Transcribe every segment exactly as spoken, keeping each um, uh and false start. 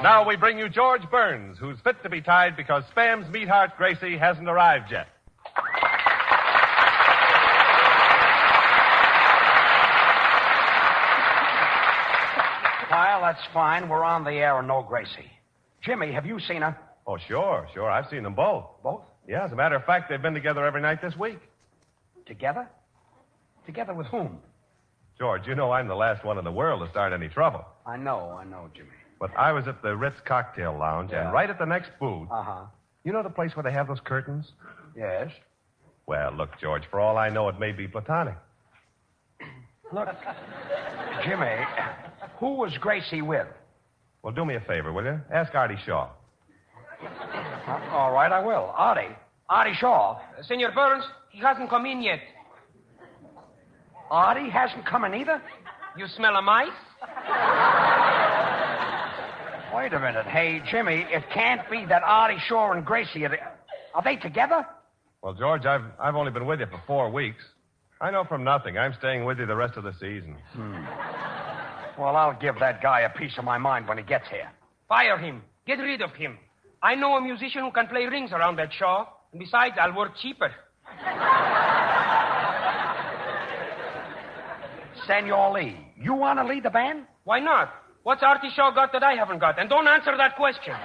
Now we bring you George Burns, who's fit to be tied because Spam's Meatheart Gracie hasn't arrived yet. Well, that's fine. We're on the air and no Gracie. Jimmy, have you seen her? Oh, sure, sure. I've seen them both. Both? Yeah, as a matter of fact, they've been together every night this week. Together? Together with whom? George, you know I'm the last one in the world to start any trouble. I know, I know, Jimmy. But I was at the Ritz Cocktail Lounge, Yeah. and right at the next booth... Uh-huh. You know the place where they have those curtains? Yes. Well, look, George, for all I know, it may be platonic. Look, Jimmy, who was Gracie with? Well, do me a favor, will you? Ask Artie Shaw. Uh, all right, I will. Artie. Artie Shaw. Uh, Senor Burns, he hasn't come in yet. Artie hasn't come in either? You smell a mice? Wait a minute. Hey, Jimmy, it can't be that Artie Shaw and Gracie are... Are they together? Well, George, I've I've only been with you for four weeks. I know from nothing. I'm staying with you the rest of the season. Hmm. Well, I'll give that guy a piece of my mind when he gets here. Fire him. Get rid of him. I know a musician who can play rings around that Shaw. And besides, I'll work cheaper. Senor Lee, you want to lead the band? Why not? What's Artie Shaw got that I haven't got? And don't answer that question.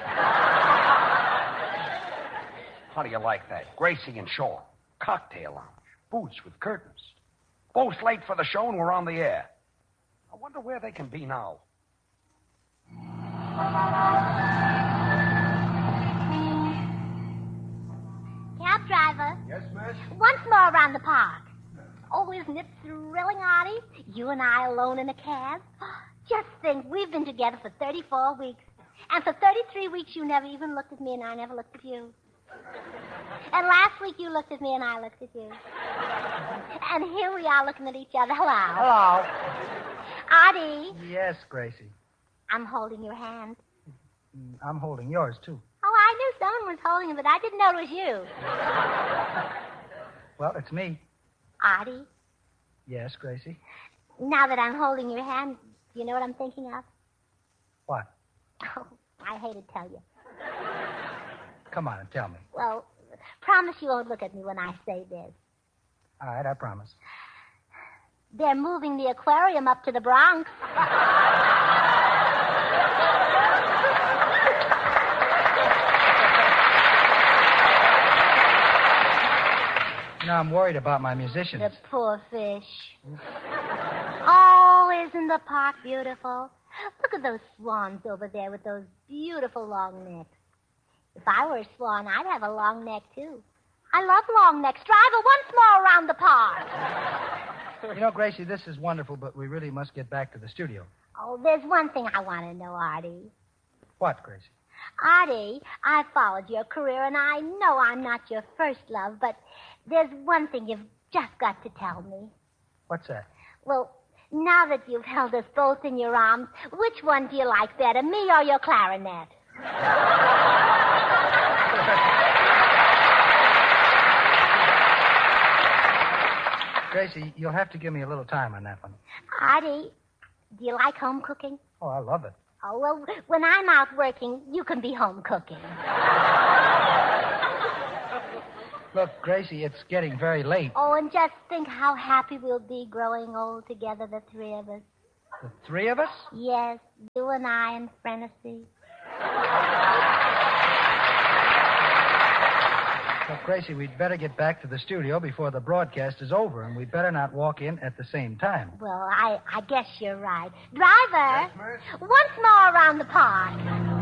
How do you like that? Gracie and Shaw. Cocktail lounge. Booths with curtains. Both late for the show and we're on the air. I wonder where they can be now. Cab driver. Yes, miss? Once more around the park. Oh, isn't it thrilling, Artie? You and I alone in a cab. Just think, we've been together for thirty-four weeks. And for thirty-three weeks, you never even looked at me and I never looked at you. And last week, you looked at me and I looked at you. And here we are looking at each other. Hello. Hello. Artie, Yes, Gracie. I'm holding your hand. Mm, I'm holding yours, too. Oh, I knew someone was holding it, but I didn't know it was you. Well, it's me. Artie, Yes, Gracie. now that I'm holding your hand, do you know what I'm thinking of? What? Oh, I hate to tell you. Come on and tell me. Well, promise you won't look at me when I say this. All right, I promise. They're moving the aquarium up to the Bronx. You know, I'm worried about my musicians. The poor fish. Oh, isn't the park beautiful? Look at those swans over there with those beautiful long necks. If I were a swan, I'd have a long neck, too. I love long necks. Driver, once more around the park. You know, Gracie, this is wonderful, but we really must get back to the studio. Oh, there's one thing I want to know, Artie. What, Gracie? Artie, I followed your career, and I know I'm not your first love, but there's one thing you've just got to tell me. What's that? Well, now that you've held us both in your arms, which one do you like better, me or your clarinet? Gracie, you'll have to give me a little time on that one. Artie, do you like home cooking? Oh, I love it. Oh, well, when I'm out working, you can be home cooking. Look, Gracie, it's getting very late. Oh, and just think how happy we'll be growing old together, the three of us. The three of us? Yes, you and I and Frenessy. Look, Gracie, we'd better get back to the studio before the broadcast is over, and we'd better not walk in at the same time. Well, I, I guess you're right. Driver, once more around the park.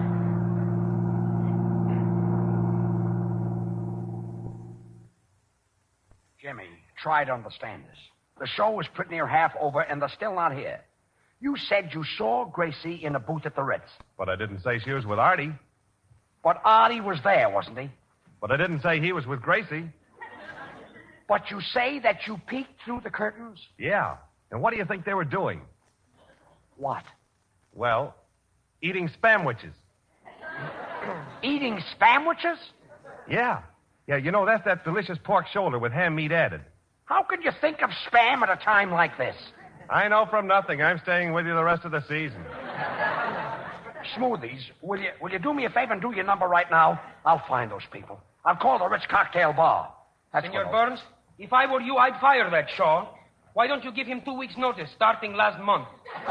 Jimmy, try to understand this. The show is pretty near half over, and they're still not here. You said you saw Gracie in a booth at the Ritz. But I didn't say she was with Artie. But Artie was there, wasn't he? But I didn't say he was with Gracie. But you say that you peeked through the curtains? Yeah. And what do you think they were doing? What? Well, eating spamwiches. Eating spamwiches? Yeah. Yeah, you know, that's that delicious pork shoulder with ham meat added. How could you think of spam at a time like this? I know from nothing. I'm staying with you the rest of the season. Smoothies, will you will you do me a favor and do your number right now? I'll find those people. I'll call the Ritz Cocktail Bar. That's Senor what I'll- Burns, if I were you, I'd fire that Shaw. Why don't you give him two weeks' notice starting last month?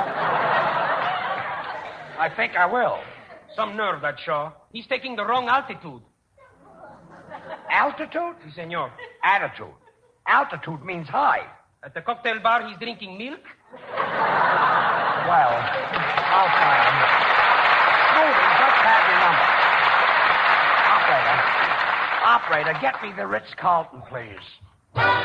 I think I will. Some nerve, that Shaw. He's taking the wrong altitude. Altitude? Si, senor. Attitude. Altitude means high. At the cocktail bar, he's drinking milk. Well, I'll find him. Smoothie, just have your number. Operator. Operator, get me the Ritz-Carlton, please.